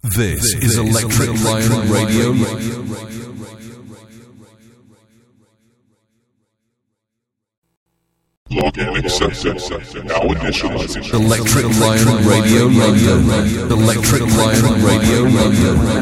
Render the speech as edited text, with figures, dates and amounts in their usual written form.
This is Electric Lion Radio. Login accepted. Now initializing. Electric Lion Radio. Electric Lion Radio.